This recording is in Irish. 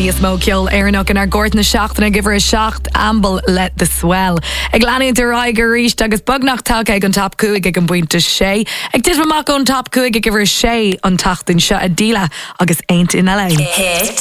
níos mó ceol éarnach in ar gort na seachtainna gibhar a seacht ambal let the swell. Ag leanaí de raig a ríist agus bugnach take ag an top cuaig ag an buinte sé. Ag tis mamach an top cuaig ag gibhar sé an tatain seo a díla agus aint in LA. Hit